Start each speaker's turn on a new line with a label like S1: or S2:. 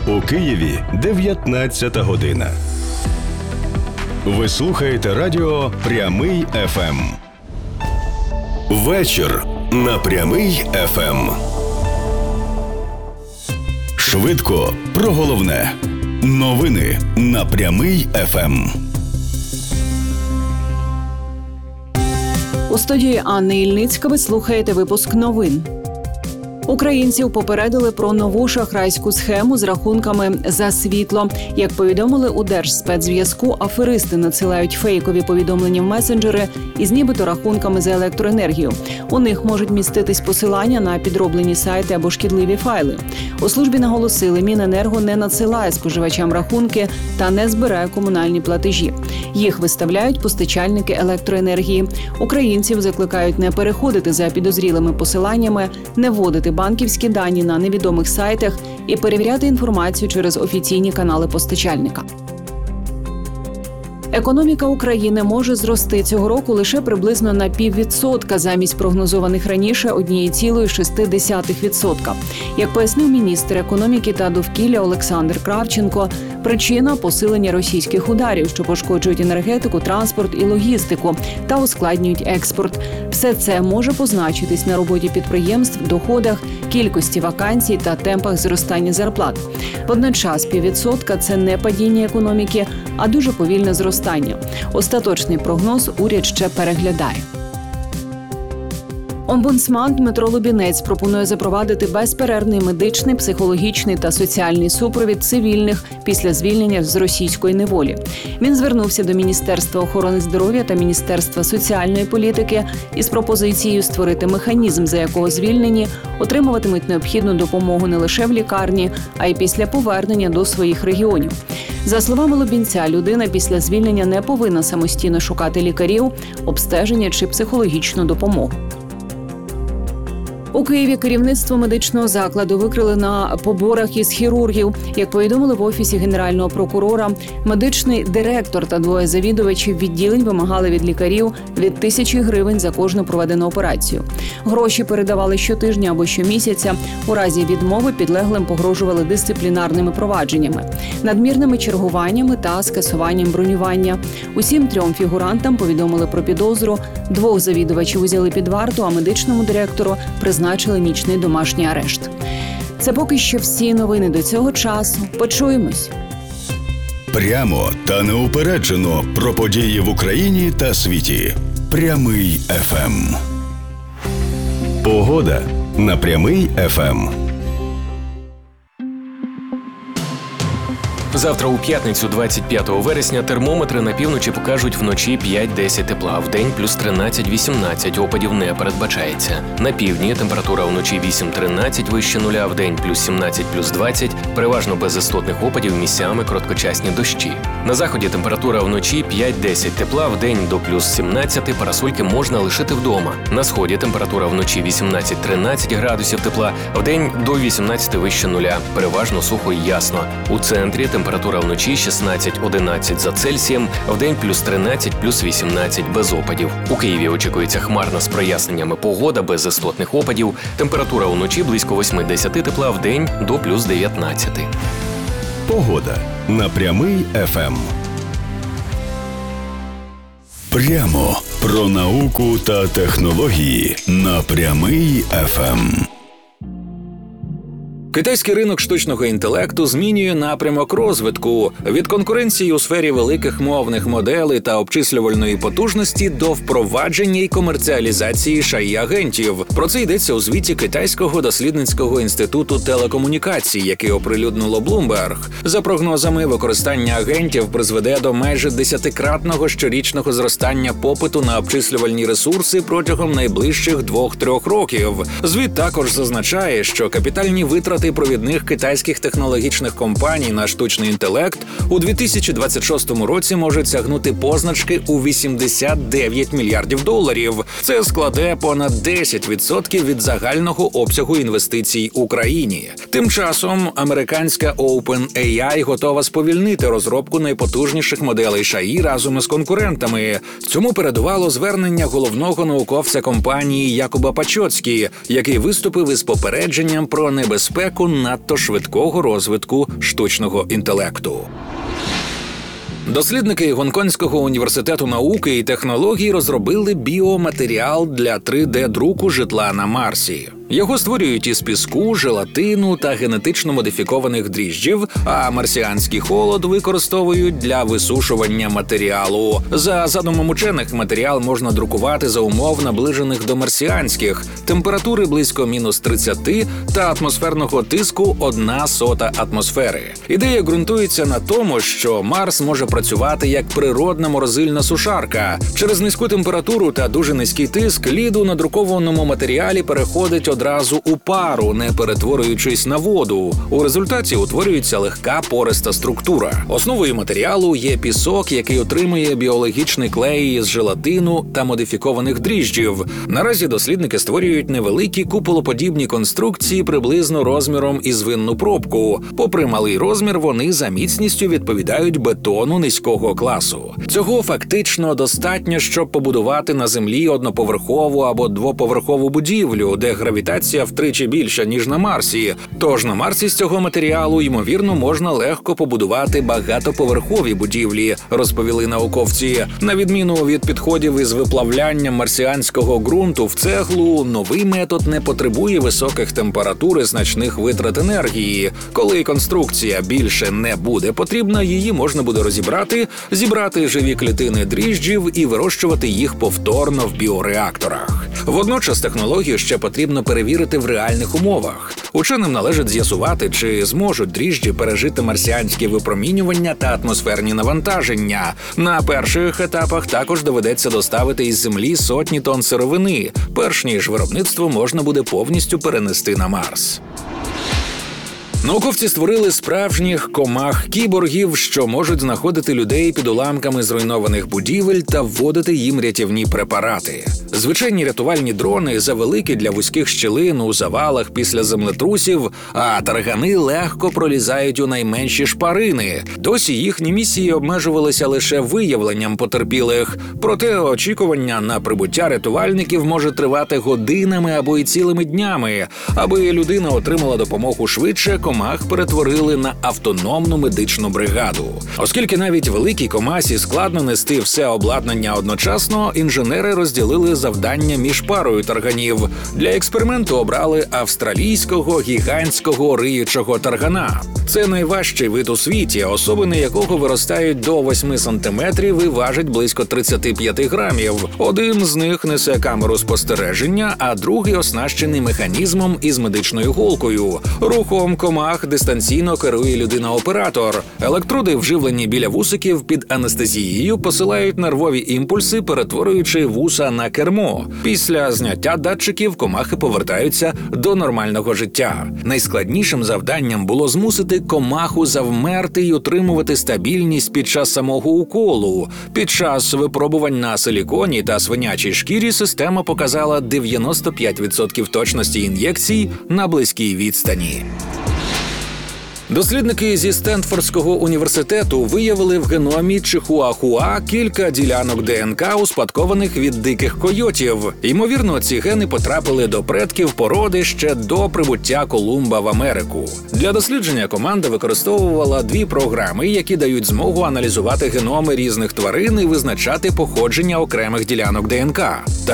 S1: У Києві 19 година. Ви слухаєте радіо «Прямий ФМ». Вечір на «Прямий ФМ». Швидко про головне. Новини на «Прямий ФМ».
S2: У студії Анни Ільницька ви слухаєте випуск новин. Українців попередили про нову шахрайську схему з рахунками за світло. Як повідомили у Держспецзв'язку, аферисти надсилають фейкові повідомлення в месенджери із нібито рахунками за електроенергію. У них можуть міститись посилання на підроблені сайти або шкідливі файли. У службі наголосили, Міненерго не надсилає споживачам рахунки та не збирає комунальні платежі. Їх виставляють постачальники електроенергії. Українців закликають не переходити за підозрілими посиланнями, не вводити банківські дані на невідомих сайтах і перевіряти інформацію через офіційні канали постачальника. Економіка України може зрости цього року лише приблизно на 0,5% замість прогнозованих раніше 1,6%. Як пояснив міністр економіки та довкілля Олександр Кравченко, причина – посилення російських ударів, що пошкоджують енергетику, транспорт і логістику та ускладнюють експорт. Все це може позначитись на роботі підприємств, доходах, кількості вакансій та темпах зростання зарплат. Водночас 0,5% – це не падіння економіки, а дуже повільне зростання. Остаточний прогноз уряд ще переглядає. Омбудсман Дмитро Лубінець пропонує запровадити безперервний медичний, психологічний та соціальний супровід цивільних після звільнення з російської неволі. Він звернувся до Міністерства охорони здоров'я та Міністерства соціальної політики із пропозицією створити механізм, за якого звільнені отримуватимуть необхідну допомогу не лише в лікарні, а й після повернення до своїх регіонів. За словами Лубінця, людина після звільнення не повинна самостійно шукати лікарів, обстеження чи психологічну допомогу. У Києві керівництво медичного закладу викрили на поборах із хірургів. Як повідомили в Офісі Генерального прокурора, медичний директор та двоє завідувачів відділень вимагали від лікарів від 1000 гривень за кожну проведену операцію. Гроші передавали щотижня або щомісяця. У разі відмови підлеглим погрожували дисциплінарними провадженнями, надмірними чергуваннями та скасуванням бронювання. Усім 3 фігурантам повідомили про підозру. 2 завідувачів узяли під варту, а медичному директору призначили нічний домашній арешт. Це поки що всі новини до цього часу. Почуємось.
S1: Прямо та неупереджено про події в Україні та світі. Прямий ФМ. Погода на Прямий ФМ.
S3: Завтра у п'ятницю, 25 вересня, термометри на півночі покажуть вночі 5-10 тепла, вдень плюс 13-18, опадів не передбачається. На півдні температура вночі 8-13, вище нуля, вдень плюс 17, плюс 20, переважно без істотних опадів, місцями короткочасні дощі. На заході температура вночі 5-10 тепла, вдень до плюс 17, парасольки можна лишити вдома. На сході температура вночі 18-13 градусів тепла, вдень до 18 вище нуля, переважно сухо і ясно. У центрі температура вночі 16-11 за Цельсієм, вдень плюс 13, плюс 18 без опадів. У Києві очікується хмарна з проясненнями погода без істотних опадів. Температура вночі близько 8-10 тепла, вдень до плюс 19.
S1: Погода на Прямий ФМ. Прямо про науку та технології на Прямий ФМ.
S4: Китайський ринок штучного інтелекту змінює напрямок розвитку від конкуренції у сфері великих мовних моделей та обчислювальної потужності до впровадження і комерціалізації ШАІ-агентів. Про це йдеться у звіті Китайського дослідницького інституту телекомунікацій, який оприлюднило Bloomberg. За прогнозами, використання агентів призведе до майже 10-кратного щорічного зростання попиту на обчислювальні ресурси протягом найближчих 2-3 років. Звіт також зазначає, що капітальні витрати провідних китайських технологічних компаній на штучний інтелект у 2026 році можуть сягнути позначки у $89 мільярдів. Це складе понад 10% від загального обсягу інвестицій Україні. Тим часом американська OpenAI готова сповільнити розробку найпотужніших моделей ШАІ разом із конкурентами. Цьому передувало звернення головного науковця компанії Якуба Пачоцькі, який виступив із попередженням про небезпеку ознаку надто швидкого розвитку штучного інтелекту. Дослідники Гонконгського університету науки і технологій розробили біоматеріал для 3D-друку житла на Марсі. Його створюють із піску, желатину та генетично модифікованих дріжджів, а марсіанський холод використовують для висушування матеріалу. За задумом учених, матеріал можна друкувати за умов, наближених до марсіанських, температури близько -30 та атмосферного тиску 1/100 атмосфери. Ідея ґрунтується на тому, що Марс може працювати як природна морозильна сушарка. Через низьку температуру та дуже низький тиск лід у надрукованому матеріалі переходить одразу у пару, не перетворюючись на воду. У результаті утворюється легка пориста структура. Основою матеріалу є пісок, який отримує біологічний клей з желатину та модифікованих дріжджів. Наразі дослідники створюють невеликі куполоподібні конструкції приблизно розміром із винну пробку. Попри малий розмір, вони за міцністю відповідають бетону низького класу. Цього фактично достатньо, щоб побудувати на Землі одноповерхову або двоповерхову будівлю, де гравітація втричі більша, ніж на Марсі. Тож на Марсі з цього матеріалу, ймовірно, можна легко побудувати багатоповерхові будівлі, розповіли науковці. На відміну від підходів із виплавлянням марсіанського ґрунту в цеглу, новий метод не потребує високих температур і значних витрат енергії. Коли конструкція більше не буде потрібна, її можна буде розібрати, зібрати живі клітини дріжджів і вирощувати їх повторно в біореакторах. Водночас технологію ще потрібно перевірити в реальних умовах. Ученим належить з'ясувати, чи зможуть дріжджі пережити марсіанське випромінювання та атмосферні навантаження. На перших етапах також доведеться доставити із Землі сотні тонн сировини, перш ніж виробництво можна буде повністю перенести на Марс. Науковці створили справжніх комах-кіборгів, що можуть знаходити людей під уламками зруйнованих будівель та вводити їм рятівні препарати. Звичайні рятувальні дрони завеликі для вузьких щілин у завалах після землетрусів, а таргани легко пролізають у найменші шпарини. Досі їхні місії обмежувалися лише виявленням потерпілих. Проте очікування на прибуття рятувальників може тривати годинами або й цілими днями. Аби людина отримала допомогу швидше, комах перетворили на автономну медичну бригаду. Оскільки навіть великій комасі складно нести все обладнання одночасно, інженери розділили завдання між парою тарганів. Для експерименту обрали австралійського гігантського риючого таргана. Це найважчий вид у світі, особини якого виростають до 8 сантиметрів і важать близько 35 грамів. Один з них несе камеру спостереження, а другий оснащений механізмом із медичною голкою. Рухом комах дистанційно керує людина-оператор. Електроди, вживлені біля вусиків під анестезією, посилають нервові імпульси, перетворюючи вуса на кермо. Після зняття датчиків комахи повертаються до нормального життя. Найскладнішим завданням було змусити комаху завмерти й утримувати стабільність під час самого уколу. Під час випробувань на силіконі та свинячій шкірі система показала 95% точності ін'єкцій на близькій відстані. Дослідники зі Стенфордського університету виявили в геномі чихуахуа кілька ділянок ДНК, успадкованих від диких койотів. Ймовірно, ці гени потрапили до предків породи ще до прибуття Колумба в Америку. Для дослідження команда використовувала 2 програми, які дають змогу аналізувати геноми різних тварин і визначати походження окремих ділянок ДНК.